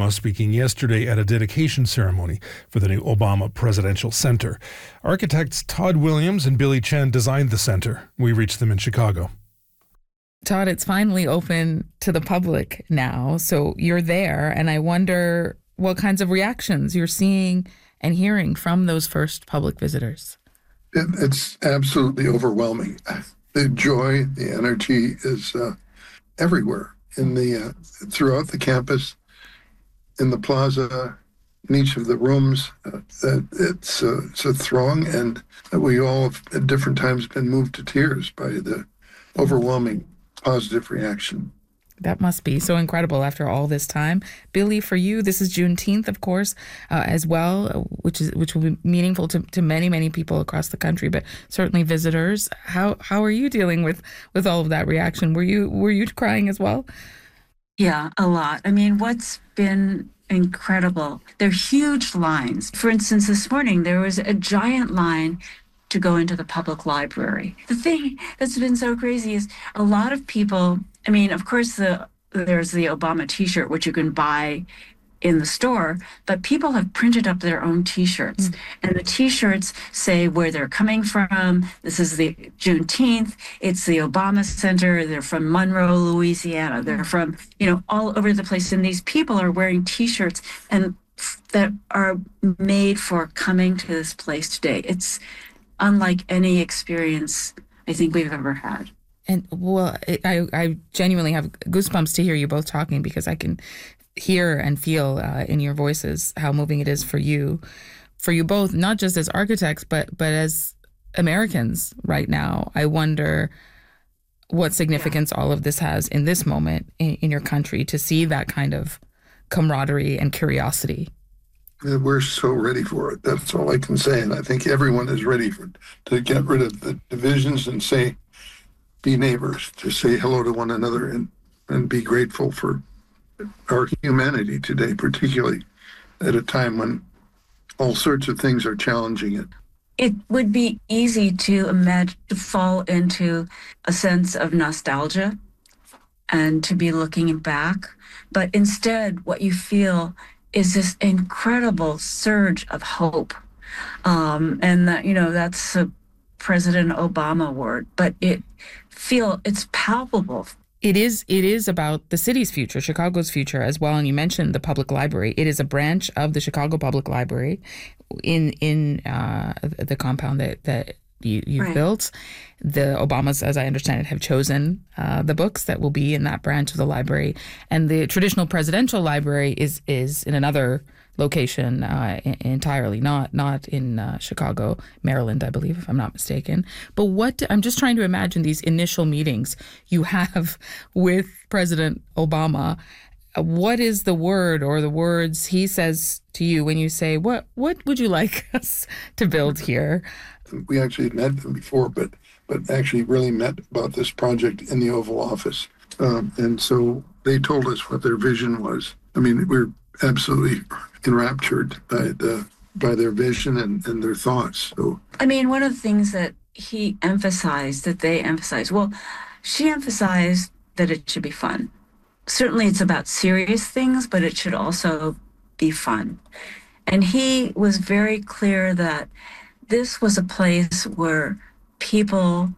Obama speaking yesterday at a dedication ceremony for the new Obama Presidential Center. Architects Todd Williams and Billy Chen designed the center. We reached them in Chicago. Todd, it's finally open to the public now, so you're there, and I wonder what kinds of reactions you're seeing and hearing from those first public visitors. It's absolutely overwhelming. The joy, the energy is everywhere throughout the campus, in the plaza, in each of the rooms. It's a throng, and we all have at different times been moved to tears by the overwhelming positive reaction. That must be so incredible after all this time. Billy, for you, this is Juneteenth, of course, as well, which will be meaningful to many, many people across the country, but certainly visitors. How are you dealing with all of that reaction? Were you crying as well? Yeah, a lot. I mean, what's been incredible, there are huge lines. For instance, this morning, there was a giant line to go into the public library. The thing that's been so crazy is a lot of people, I mean, of course, there's the Obama t-shirt, which you can buy in the store, but people have printed up their own t-shirts. And the t-shirts say where they're coming from. This is the Juneteenth. It's the Obama Center. They're from Monroe, Louisiana. They're from, all over the place. And these people are wearing t-shirts and that are made for coming to this place today. It's unlike any experience I think we've ever had. And I genuinely have goosebumps to hear you both talking, because I can hear and feel in your voices how moving it is for you both, not just as architects, but as Americans right now. I wonder what significance all of this has in this moment in your country, to see that kind of camaraderie and curiosity. We're so ready for it. That's all I can say. And I think everyone is ready to get rid of the divisions and be neighbors, to say hello to one another and be grateful for our humanity today, particularly at a time when all sorts of things are challenging it. It would be easy to imagine, to fall into a sense of nostalgia and to be looking back. But instead, what you feel is this incredible surge of hope. And that's a President Obama word, but it's palpable. It is about the city's future, Chicago's future as well. And you mentioned the public library. It is a branch of the Chicago Public Library in the compound that you Right. built. The Obamas, as I understand it, have chosen the books that will be in that branch of the library. And the traditional presidential library is in another location entirely, not in Chicago, Maryland, I believe, if I'm not mistaken. But I'm just trying to imagine these initial meetings you have with President Obama. What is the word or the words he says to you when you say, what would you like us to build here? We actually met them before, but actually really met about this project in the Oval Office. And so they told us what their vision was. I mean, we're absolutely enraptured by their vision and their thoughts. So, I mean, one of the things that they emphasized, well, she emphasized that it should be fun. Certainly it's about serious things, but it should also be fun. And he was very clear that this was a place where people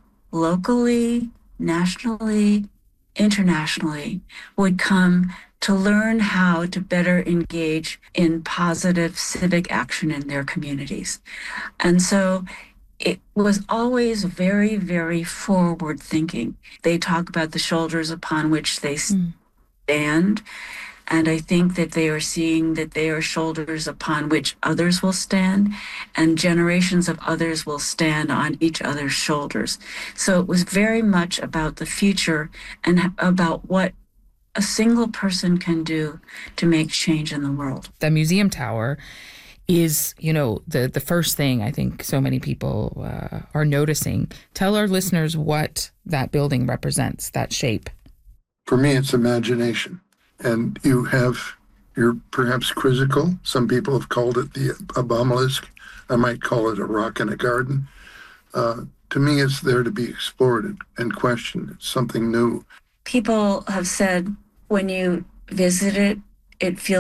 locally, nationally, internationally would come to learn how to better engage in positive civic action in their communities. And so it was always very, very forward thinking. They talk about the shoulders upon which they stand. And I think that they are seeing that they are shoulders upon which others will stand, and generations of others will stand on each other's shoulders. So it was very much about the future and about what a single person can do to make change in the world. The museum tower is, the first thing I think so many people are noticing. Tell our listeners what that building represents, that shape. For me, it's imagination. And you're perhaps quizzical. Some people have called it the Obamalisk. I might call it a rock in a garden. To me, it's there to be explored and questioned. It's something new. People have said when you visit it, it feels